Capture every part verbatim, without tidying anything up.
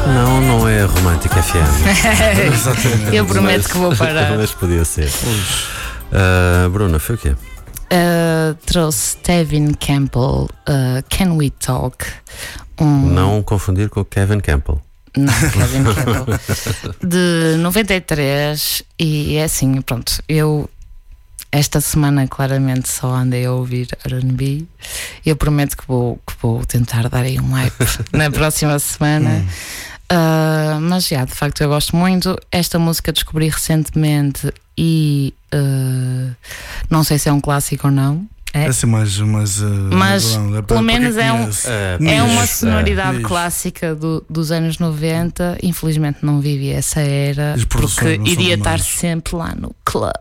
Não, não é Romântica F M. Exatamente. Eu prometo mas, que vou parar. Mas podia ser. Uh, Bruna, foi o quê? Uh, trouxe Tevin Campbell, uh, Can We Talk? Um... Não confundir com o Kevin Campbell. Não, Kevin Campbell. De noventa e três. E é assim, pronto, eu esta semana claramente só andei a ouvir R and B. Eu prometo que vou, que vou tentar dar aí um hype na próxima semana. Hum. Uh, mas já, de facto eu gosto muito. Esta música descobri recentemente e uh, não sei se é um clássico ou não. É assim mais, mais uh, mas não, é pelo menos é, um, é, é uma é, sonoridade é, clássica do, dos anos noventa. Infelizmente não vivi essa era porque iria estar sempre lá no club.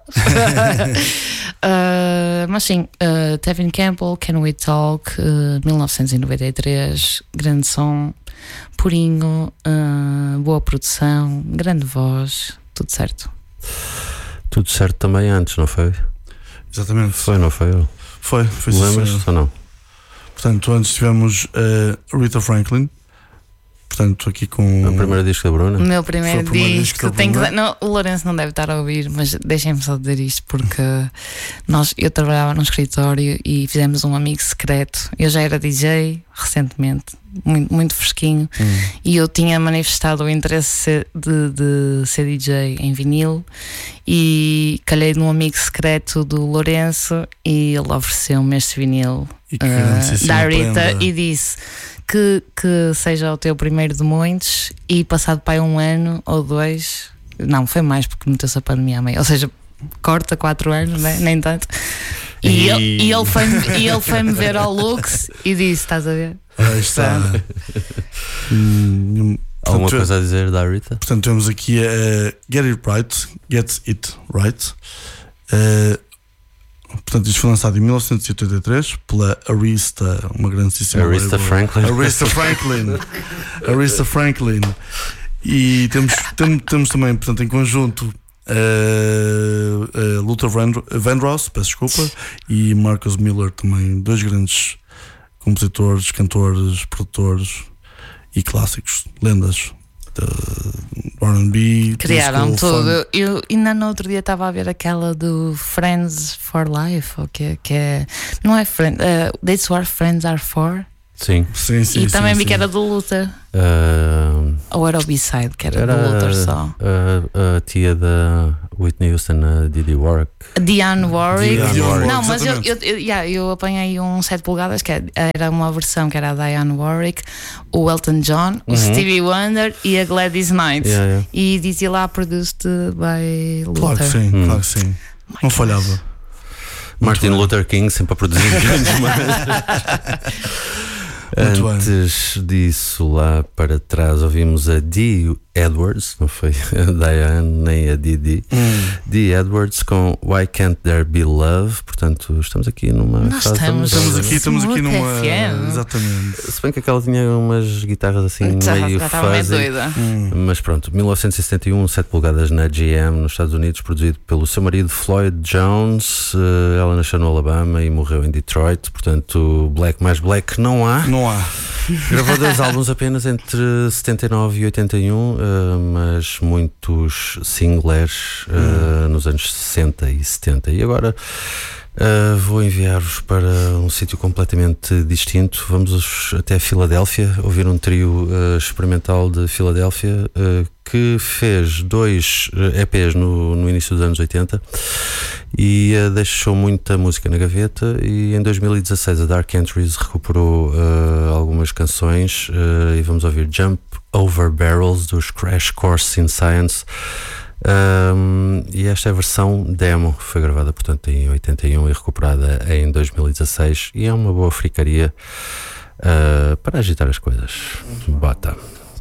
uh, mas sim, uh, Tevin Campbell, Can We Talk, uh, mil novecentos e noventa e três, grande som, purinho, uh, boa produção, grande voz, tudo certo. Tudo certo também antes, não foi? Exatamente. Foi, não foi? Foi, foi Lembras-te ou não? Portanto, antes tivemos uh, Rita Franklin. Portanto, aqui com o primeiro disco da Bruna. O meu primeiro, o primeiro disco, disco tem que... não, o Lourenço não deve estar a ouvir, mas deixem-me só dizer isto porque nós, eu trabalhava num escritório e fizemos um amigo secreto. Eu já era D J recentemente, muito, muito fresquinho, hum. e eu tinha manifestado o interesse de, de ser D J em vinil e calhei num amigo secreto do Lourenço e ele ofereceu-me este vinil uh, da Rita e disse Que, que seja o teu primeiro de muitos. E passado para aí um ano ou dois, não, foi mais porque meteu-se a pandemia à meia, ou seja, corta quatro anos, né? Nem tanto. E, e... Ele, e ele foi-me ele foi-me ver ao Lux e disse: estás a ver? Aí está. hum, Alguma portanto, coisa a dizer da Rita? Portanto, temos aqui a uh, Get It Right, Get It Right. Uh, Portanto, isto foi lançado em mil novecentos e oitenta e três pela Arista, uma grandíssima Arista Franklin. Arista Franklin. Arista Franklin. E temos, tem, temos também, portanto, em conjunto uh, uh, Luther Vandross, peço desculpa, e Marcus Miller também, dois grandes compositores, cantores, produtores e clássicos, lendas R and B. Criaram tudo. Eu ainda no outro dia estava a ver aquela do Friends for Life, okay, que é, não é Friends, uh, That's What Friends Are For. Sim, sim, sim. E sim, também sim, vi sim. que era do Luther. Uh, Ou era o B-side, que era, era do Luther só. A, a tia da Whitney Houston, a Didi Warwick. Dionne Warwick. Dionne Warwick. Não, mas eu, eu, eu, yeah, eu apanhei um sete polegadas que era uma versão que era a Dionne Warwick, o Elton John, o uhum. Stevie Wonder e a Gladys Knight. Yeah, yeah. E dizia lá produced by Luther. Claro que sim, hum. claro que sim. My não God. Falhava. Martin Luther King sempre a produzir grandes mais. Antes disso, lá para trás, ouvimos a Dee Edwards, não foi a Diane nem a Didi. Hum. Dee Edwards com Why Can't There Be Love. Portanto, estamos aqui numa Nós fase estamos, estamos aqui, estamos aqui numa. F M. Exatamente. Se bem que aquela tinha umas guitarras assim já, meio já estava meio fuzzy. doida. Hum. Mas pronto, mil novecentos e setenta e um, sete polegadas na G M nos Estados Unidos, produzido pelo seu marido Floyd Jones. Ela nasceu no Alabama e morreu em Detroit. Portanto, black mais black não há. Não há. Gravou dois álbuns apenas entre setenta e nove e oitenta e um, uh, mas muitos singles uh, hum. nos anos sessenta e setenta. E agora uh, vou enviar-vos para um sítio completamente distinto. Vamos até Filadélfia, ouvir um trio uh, experimental de Filadélfia uh, que fez dois E Ps no, no início dos anos oitenta e uh, deixou muita música na gaveta, e em dois mil e dezasseis a Dark Entries recuperou uh, algumas canções uh, e vamos ouvir Jump Over Barrels dos Crash Course in Science. Um, e esta é a versão demo, foi gravada portanto em oitenta e um e recuperada em dois mil e dezasseis, e é uma boa fricaria uh, para agitar as coisas. Bota.